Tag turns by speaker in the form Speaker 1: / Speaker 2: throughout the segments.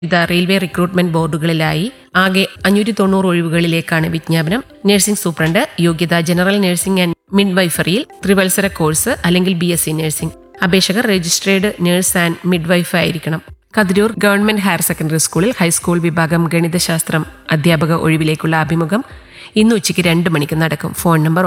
Speaker 1: വിവിധ railway recruitment ബോർഡുകളിലായി ആകെ 590 ഒഴിവുകളിലേക്കാണ് വിജ്ഞാപനം. നഴ്സിംഗ് സൂപ്രണ്ട്, യോഗ്യത ജനറൽ നഴ്സിംഗ് ആൻഡ് മിഡ്വൈഫറിയിൽ ത്രിവത്സര കോഴ്സ് അല്ലെങ്കിൽ BSc നഴ്സിംഗ്. അപേക്ഷകർ രജിസ്ട്രേഡ് നഴ്സ് ആൻഡ് മിഡ്വൈഫ് ആയിരിക്കണം. കതിരൂർ ഗവൺമെന്റ് ഹയർ സെക്കൻഡറി സ്കൂളിൽ ഹൈസ്കൂൾ വിഭാഗം ഗണിതശാസ്ത്രം അധ്യാപക ഒഴിവിലേക്കുള്ള അഭിമുഖം ഇന്ന് ഉച്ചയ്ക്ക് 2 മണിക്ക് നടക്കും. Phone number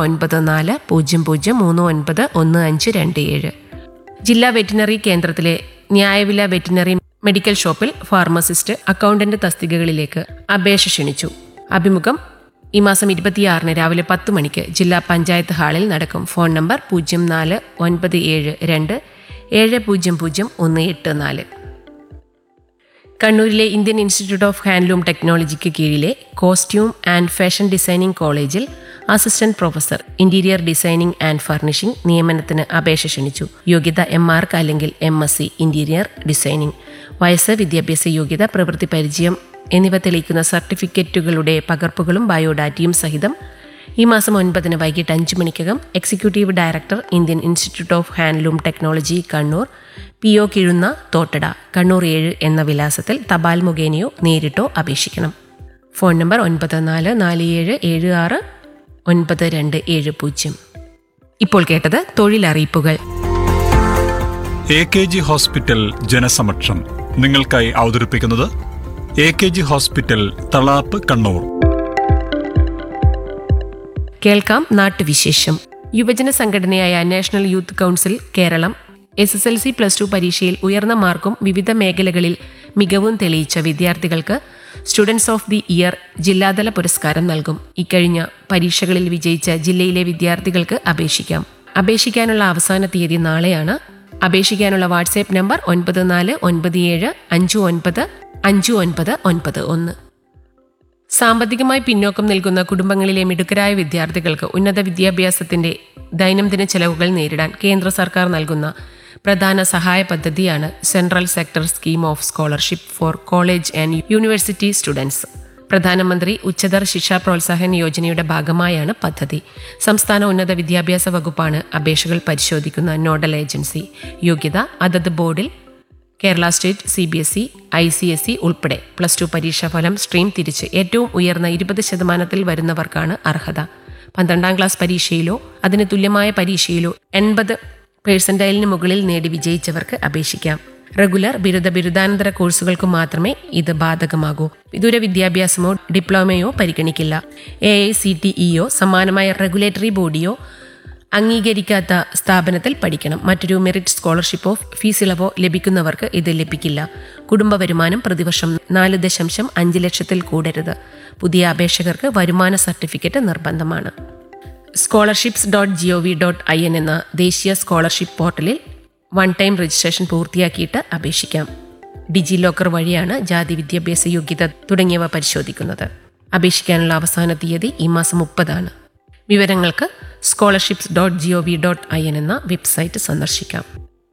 Speaker 1: 9400391527. ജില്ലാ വെറ്റിനറി കേന്ദ്രത്തിലെ ന്യായവില വെറ്റിനറി മെഡിക്കൽ ഷോപ്പിൽ ഫാർമസിസ്റ്റ്, അക്കൗണ്ടന്റ് തസ്തികകളിലേക്ക് അപേക്ഷ ക്ഷണിച്ചു. അഭിമുഖം ഈ മാസം 26 രാവിലെ 10 മണിക്ക് ജില്ലാ പഞ്ചായത്ത് ഹാളിൽ നടക്കും. Phone number 049727000184. കണ്ണൂരിലെ ഇന്ത്യൻ ഇൻസ്റ്റിറ്റ്യൂട്ട് ഓഫ് ഹാൻഡ്ലൂം ടെക്നോളജിക്ക് കീഴിലെ കോസ്റ്റ്യൂം ആൻഡ് ഫാഷൻ ഡിസൈനിംഗ് കോളേജിൽ assistant professor interior designing and furnishing നിയമനത്തിന് അപേക്ഷ ക്ഷണിച്ചു. യോഗ്യത MArch അല്ലെങ്കിൽ MSc ഇന്റീരിയർ ഡിസൈനിംഗ്. വയസ്സ്, വിദ്യാഭ്യാസ യോഗ്യത, പ്രവൃത്തി പരിചയം എന്നിവ തെളിയിക്കുന്ന സർട്ടിഫിക്കറ്റുകളുടെ പകർപ്പുകളും ബയോഡാറ്റയും സഹിതം ഈ മാസം 9 വൈകിട്ട് 5 മണിക്കകം executive director, Indian institute of handloom technology, Kannur, PO Kizhunna, Thottada, Kannur 7 എന്ന വിലാസത്തിൽ തപാൽ മുഖേനയോ നേരിട്ടോ അപേക്ഷിക്കണം. Phone number 9447769270. ഇപ്പോൾ കേട്ടത് തൊഴിലറിയിപ്പുകൾ.
Speaker 2: AKG ഹോസ്പിറ്റൽ ജനസമക്ഷം നിങ്ങൾക്കായി അവതരിപ്പിക്കുന്നത് AKG ഹോസ്പിറ്റൽ തളാപ്പ്, കണ്ണൂർ.
Speaker 1: കേൾക്കാം നാട്ടുവിശേഷം. യുവജന സംഘടനയായ national youth council Keralam SSLC +2 പരീക്ഷയിൽ ഉയർന്ന മാർക്കും വിവിധ മേഖലകളിൽ മികവും തെളിയിച്ച വിദ്യാർത്ഥികൾക്ക് സ്റ്റുഡൻസ് ഓഫ് ദി ഇയർ ജില്ലാതല പുരസ്കാരം നൽകും. ഇക്കഴിഞ്ഞ പരീക്ഷകളിൽ വിജയിച്ച ജില്ലയിലെ വിദ്യാർത്ഥികൾക്ക് അപേക്ഷിക്കാം. അപേക്ഷിക്കാനുള്ള അവസാന തീയതി നാളെയാണ്. അപേക്ഷിക്കാനുള്ള വാട്സ്ആപ്പ് നമ്പർ 9497595991. സാമ്പത്തികമായി പിന്നോക്കം നിൽക്കുന്ന കുടുംബങ്ങളിലെ മിടുക്കരായ വിദ്യാർത്ഥികൾക്ക് ഉന്നത വിദ്യാഭ്യാസത്തിന്റെ ദൈനംദിന ചെലവുകൾ നേരിടാൻ കേന്ദ്ര സർക്കാർ നൽകുന്ന പ്രധാന സഹായ പദ്ധതിയാണ് central sector scheme of scholarship four college and university students. പ്രധാനമന്ത്രി ഉച്ചതർ ശിക്ഷാ പ്രോത്സാഹൻ യോജനയുടെ ഭാഗമായാണ് പദ്ധതി. സംസ്ഥാന ഉന്നത വിദ്യാഭ്യാസ വകുപ്പാണ് അപേക്ഷകൾ പരിശോധിക്കുന്ന നോഡൽ ഏജൻസി. യോഗ്യത അതത് ബോർഡിൽ കേരള സ്റ്റേറ്റ്, CBSE, ICSE ഉൾപ്പെടെ +2 പരീക്ഷാഫലം സ്ട്രീം തിരിച്ച് ഏറ്റവും ഉയർന്ന 20% വരുന്നവർക്കാണ് അർഹത. 12ാം ക്ലാസ് പരീക്ഷയിലോ അതിന് തുല്യമായ പരീക്ഷയിലോ 80% മുകളിൽ നേടി വിജയിച്ചവർക്ക് അപേക്ഷിക്കാം. റെഗുലർ, ബിരുദാനന്തര കോഴ്സുകൾക്ക് മാത്രമേ ഇത് ബാധകമാകൂ. വിദൂര വിദ്യാഭ്യാസമോ ഡിപ്ലോമയോ പരിഗണിക്കില്ല. AICTEയോ സമാനമായ റെഗുലേറ്ററി ബോഡിയോ അംഗീകരിക്കാത്ത സ്ഥാപനത്തിൽ പഠിക്കണം. മറ്റൊരു മെറിറ്റ് സ്കോളർഷിപ്പോ ഫീസ് ഇളവോ ലഭിക്കുന്നവർക്ക് ഇത് ലഭിക്കില്ല. കുടുംബ വരുമാനം പ്രതിവർഷം 4.5 ലക്ഷത്തിൽ കൂടരുത്. പുതിയ അപേക്ഷകർക്ക് വരുമാന സർട്ടിഫിക്കറ്റ് നിർബന്ധമാണ്. scholarships.gov.in എന്ന ദേശീയ സ്കോളർഷിപ്പ് പോർട്ടലിൽ 1 ടൈം രജിസ്ട്രേഷൻ പൂർത്തിയാക്കിയിട്ട് അപേക്ഷിക്കാം. ഡിജി ലോക്കർ വഴിയാണ് ജാതി, വിദ്യാഭ്യാസ യോഗ്യത തുടങ്ങിയവ പരിശോധിക്കുന്നത്. അപേക്ഷിക്കാനുള്ള അവസാന തീയതി ഈ മാസം 30. വിവരങ്ങൾക്ക് scholarships.gov.in എന്ന വെബ്സൈറ്റ് സന്ദർശിക്കാം.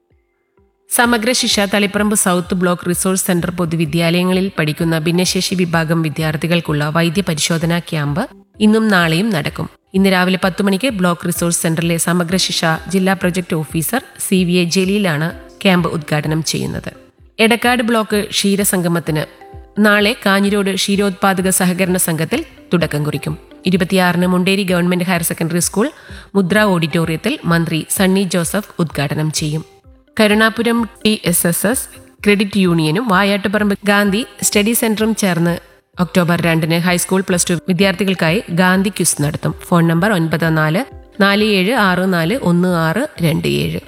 Speaker 1: സമഗ്ര ശിക്ഷ Taliparamba south block resource centre പൊതുവിദ്യാലയങ്ങളിൽ പഠിക്കുന്ന ഭിന്നശേഷി വിഭാഗം വിദ്യാർത്ഥികൾക്കുള്ള വൈദ്യ പരിശോധനാ ക്യാമ്പ് ഇന്നും നാളെയും നടക്കും. ഇന്ന് രാവിലെ 10 മണിക്ക് ബ്ലോക്ക് റിസോഴ്സ് സെന്ററിലെ സമഗ്ര ശിക്ഷ ജില്ലാ പ്രൊജക്ട് ഓഫീസർ CVA ജലീലാണ് ക്യാമ്പ് ഉദ്ഘാടനം ചെയ്യുന്നത്. എടക്കാട് ബ്ലോക്ക് ക്ഷീരസംഗമത്തിന് നാളെ കാഞ്ഞിരോട് ക്ഷീരോത്പാദക സഹകരണ സംഘത്തിൽ തുടക്കം കുറിക്കും. 26 Munderi government higher secondary school മുദ്ര ഓഡിറ്റോറിയത്തിൽ മന്ത്രി സണ്ണി ജോസഫ് ഉദ്ഘാടനം ചെയ്യും. കരുണാപുരം TSSS ക്രെഡിറ്റ് യൂണിയനും വായാട്ടുപറമ്പ് ഗാന്ധി സ്റ്റഡി സെന്ററും ചേർന്ന് ഒക്ടോബർ 2 ഹൈസ്കൂൾ +2 വിദ്യാർത്ഥികൾക്കായി ഗാന്ധി ക്വിസ് നടത്തും. Phone number 9447641627.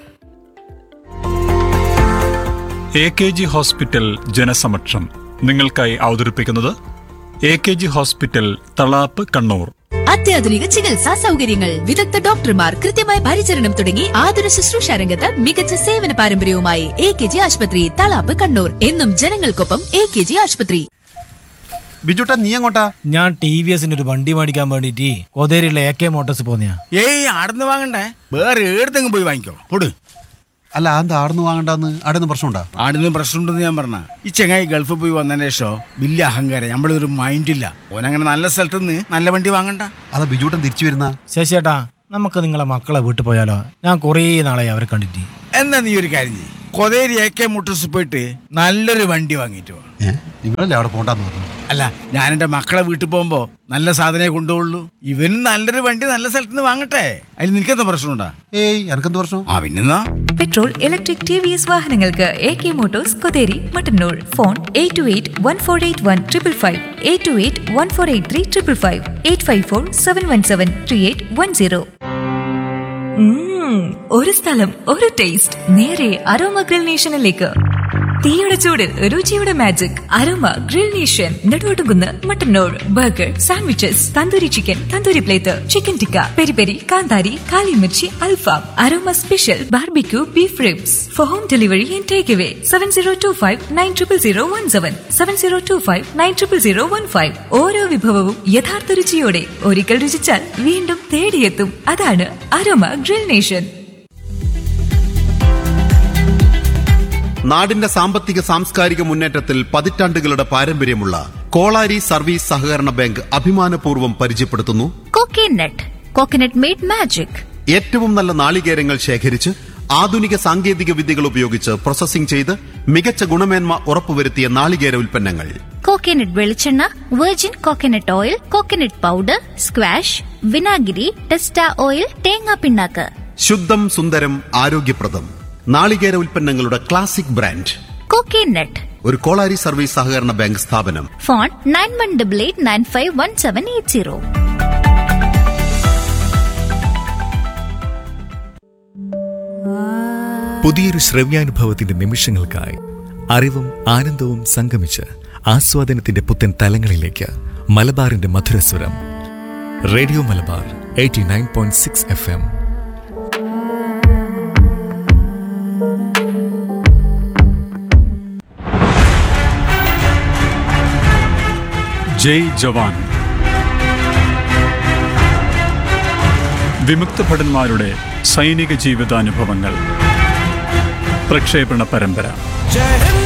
Speaker 2: AKG ഹോസ്പിറ്റൽ ജനസമക്ഷം നിങ്ങൾക്കായി അവതരിപ്പിക്കുന്നത് AKG ഹോസ്പിറ്റൽ തളാപ്പ്, കണ്ണൂർ.
Speaker 3: അത്യാധുനിക ചികിത്സാ സൗകര്യങ്ങൾ, വിദഗ്ധ ഡോക്ടർമാർ, കൃത്യമായ പരിചരണം തുടങ്ങി ആതുര ശുശ്രൂഷ രംഗത്ത് മികച്ച സേവന പാരമ്പര്യവുമായി AKG ആശുപത്രി, തളാപ്പ്, കണ്ണൂർ. എന്നും ജനങ്ങൾക്കൊപ്പം AKG ആശുപത്രി.
Speaker 4: ബിജുട്ടാ, നീ എങ്ങോട്ടാ?
Speaker 5: ഞാൻ TVSന്റെ ഒരു വണ്ടി മേടിക്കാൻ വേണ്ടിട്ട് കോതേരിയിലെ AK മോട്ടോഴ്സ് പോന്നെയാ.
Speaker 6: ഏയ്, ആടുന്ന് വാങ്ങണ്ടേ, വേറെ ഏടത്തെങ്കിലും പോയി വാങ്ങിക്കോ. പൊട്.
Speaker 4: അല്ല, എന്താ ആടുന്ന് വാങ്ങണ്ടെന്ന്? ആടുന്ന് പ്രശ്നമുണ്ടാ?
Speaker 6: ആടുന്ന് പ്രശ്നമുണ്ടെന്ന് ഞാൻ പറഞ്ഞ. ഈ ചെങ്ങായി ഗൾഫിൽ പോയി വന്നതിന് ശേഷം വലിയ അഹങ്കാരം, നമ്മളൊരു മൈൻഡില്ല. ഓനങ്ങനെ നല്ല സ്ഥലത്ത് നിന്ന് നല്ല വണ്ടി വാങ്ങണ്ട.
Speaker 4: അതാ ബിജുട്ടൻ തിരിച്ചു വരുന്ന.
Speaker 5: ശശിയേട്ടാ, നമുക്ക് നിങ്ങളെ മക്കളെ വീട്ടിൽ പോയാലോ? ഞാൻ കുറേ നാളായി അവരെ കണ്ടിട്ട്.
Speaker 6: എന്നാ നീ ഒരു കാര്യം ചെയ്യ്, കൊതേരി AK മോട്ടോഴ്സ് പോയിട്ട് നല്ലൊരു വണ്ടി വാങ്ങിയിട്ട് വാ.
Speaker 4: നിങ്ങളല്ലേ അവിടെ പോണ്ടെന്ന് പറഞ്ഞു?
Speaker 6: അല്ല, ഞാൻ എന്റെ മക്കളെ വീട്ടിൽ പോകുമ്പോ നല്ല സാധനമേ കൊണ്ടുപോകുള്ളൂ. ഇവന് നല്ലൊരു വണ്ടി നല്ല സ്ഥലത്ത് നിന്ന് വാങ്ങട്ടെ. അതിൽ നിനക്കെന്താ പ്രശ്നമുണ്ടാ?
Speaker 4: ഏയ് എനക്കെന്ത് പ്രശ്നം?
Speaker 6: പിന്നെന്നാ
Speaker 7: പെട്രോൾ, ഇലക്ട്രിക് TVS വാഹനങ്ങൾക്ക് AK Motors Kotheri Mattannur. Phone 8281481555, 8281483555, 8547173810. ഒരു സ്ഥലം, ഒരു ടേസ്റ്റ്, നേരെ അരോമ ഗ്രിൽ നേഷനിലേക്ക്. തീയുടെ ചൂടിൽ രുചിയുടെ magic aroma grill nation, Neduvattukunnu, Mattannur. Burger, sandwiches, tandoori chicken, tandoori plate, chicken tikka, peri peri, കാന്താരി, കാലിമിർച്ചി, അൽഫാം, aroma special barbecue beef ribs. Four home delivery and take away 7025900017, 7025900015. ഓരോ വിഭവവും യഥാർത്ഥ രുചിയോടെ ഒരിക്കൽ രുചിച്ചാൽ വീണ്ടും തേടിയെത്തും. അതാണ് അരോമ ഗ്രിൽ നേഷൻ.
Speaker 4: നാടിന്റെ സാമ്പത്തിക സാംസ്കാരിക മുന്നേറ്റത്തിൽ പതിറ്റാണ്ടുകളുടെ പാരമ്പര്യമുള്ള കോളാരി സർവീസ് സഹകരണ ബാങ്ക് അഭിമാനപൂർവ്വം പരിചയപ്പെടുത്തുന്നു
Speaker 3: കോക്കനട്ട് മെയ്ഡ് മാജിക്.
Speaker 4: ഏറ്റവും നല്ല നാളികേരങ്ങൾ ശേഖരിച്ച് ആധുനിക സാങ്കേതിക വിദ്യകൾ ഉപയോഗിച്ച് പ്രോസസ്സിംഗ് ചെയ്ത് മികച്ച ഗുണമേന്മ ഉറപ്പുവരുത്തിയ നാളികേര ഉൽപ്പന്നങ്ങൾ.
Speaker 8: കോക്കനട്ട് വെളിച്ചെണ്ണ, virgin coconut oil, coconut powder, squash, വിനാഗിരി, ടെസ്റ്റ ഓയിൽ, തേങ്ങാ പിണ്ണാക്ക്.
Speaker 4: ശുദ്ധം, സുന്ദരം, ആരോഗ്യപ്രദം നാളികേര ഉൽപ്പന്നങ്ങളുടെ ക്ലാസിക് ബ്രാൻഡ്
Speaker 8: കോക്കനട്ട്.
Speaker 4: ഒരു കോളാരി സർവീസ് സഹകരണ ബാങ്ക് സ്ഥാപനം.
Speaker 8: ഫോൺ 9188951780.
Speaker 9: പുതിയൊരു ശ്രവ്യാനുഭവത്തിന്റെ നിമിഷങ്ങൾക്കായി അറിവും ആനന്ദവും സംഗമിച്ച് ആസ്വാദനത്തിന്റെ പുത്തൻ തലങ്ങളിലേക്ക് മലബാറിന്റെ മധുരസ്വരം. Radio Malabar 89.6 FM.
Speaker 2: ജയ് ജവാൻ. വിമുക്ത ഭടന്മാരുടെ സൈനിക ജീവിതാനുഭവങ്ങൾ. പ്രക്ഷേപണ പരമ്പര.